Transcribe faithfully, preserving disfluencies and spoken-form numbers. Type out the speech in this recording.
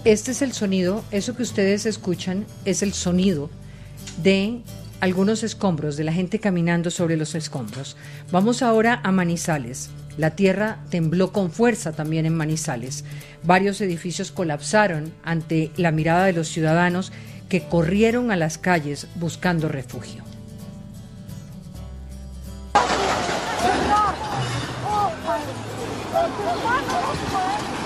Este es el sonido, eso que ustedes escuchan es el sonido de algunos escombros, de la gente caminando sobre los escombros. Vamos ahora a Manizales. La tierra tembló con fuerza también en Manizales. Varios edificios colapsaron ante la mirada de los ciudadanos que corrieron a las calles buscando refugio. Señor, oh, Padre,